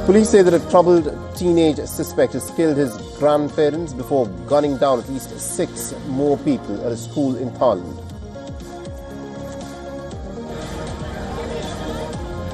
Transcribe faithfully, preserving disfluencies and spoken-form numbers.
Police say that a troubled teenage suspect has killed his grandparents before gunning down at least six more people at a school in Thailand.